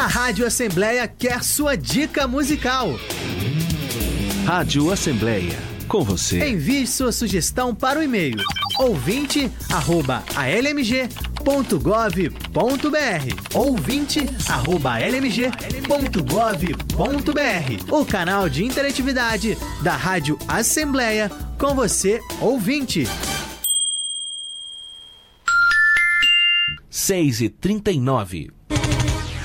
A Rádio Assembleia quer sua dica musical. Rádio Assembleia, com você. Envie sua sugestão para o e-mail ouvinte@almg.gov.br ouvinte@almg.gov.br, o canal de interatividade da Rádio Assembleia com você, ouvinte. 6h39.